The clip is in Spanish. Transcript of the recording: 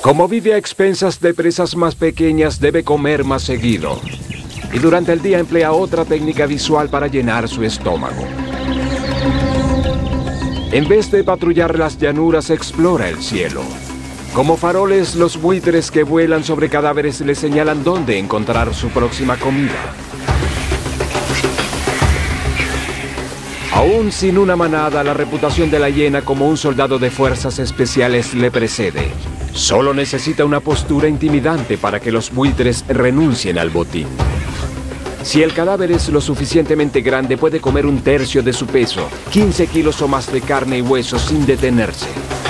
Como vive a expensas de presas más pequeñas, debe comer más seguido. Y durante el día emplea otra técnica visual para llenar su estómago. En vez de patrullar las llanuras, explora el cielo. Como faroles, los buitres que vuelan sobre cadáveres le señalan dónde encontrar su próxima comida. Aún sin una manada, la reputación de la hiena como un soldado de fuerzas especiales le precede. Solo necesita una postura intimidante para que los buitres renuncien al botín. Si el cadáver es lo suficientemente grande, puede comer un tercio de su peso, 15 kilos o más de carne y hueso sin detenerse.